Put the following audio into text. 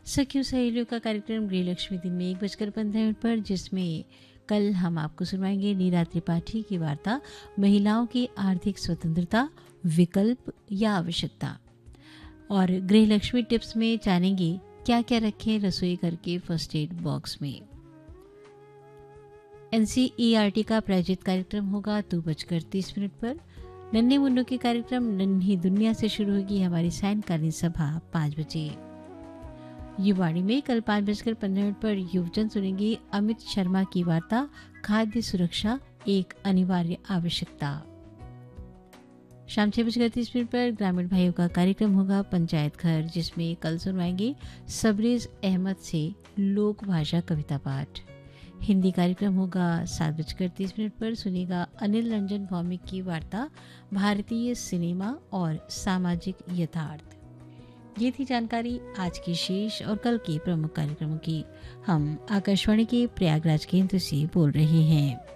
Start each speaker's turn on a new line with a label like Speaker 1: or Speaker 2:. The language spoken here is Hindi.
Speaker 1: सखियों सहेलियों का कार्यक्रम गृहलक्ष्मी दिन में 1:15 पर, जिसमें कल हम आपको सुनवाएंगे नीरा त्रिपाठी की वार्ता महिलाओं की आर्थिक स्वतंत्रता, विकल्प या आवश्यकता। और गृहलक्ष्मी टिप्स में जानेंगे क्या क्या रखें रसोई घर के फर्स्ट एड बॉक्स में। NCERT का प्रायोजित कार्यक्रम होगा 2:30 पर। नन्हे मुन्नों के कार्यक्रम नन्ही दुनिया से शुरू होगी हमारी सायंकालीन सभा 5 बजे। युवाणी में कल 5:15 पर युवजन सुनेंगे अमित शर्मा की वार्ता खाद्य सुरक्षा एक अनिवार्य आवश्यकता। शाम 6:30 पर ग्रामीण भाइयों का कार्यक्रम होगा पंचायत घर, जिसमें कल सुनवाएंगे सबरेज अहमद से लोक भाषा कविता पाठ। हिंदी कार्यक्रम होगा 7:30 पर। सुनेगा अनिल रंजन भौमिक की वार्ता भारतीय सिनेमा और सामाजिक यथार्थ। ये थी जानकारी आज की शेष और कल के प्रमुख कार्यक्रमों की। हम आकाशवाणी के प्रयागराज केंद्र से बोल रहे हैं।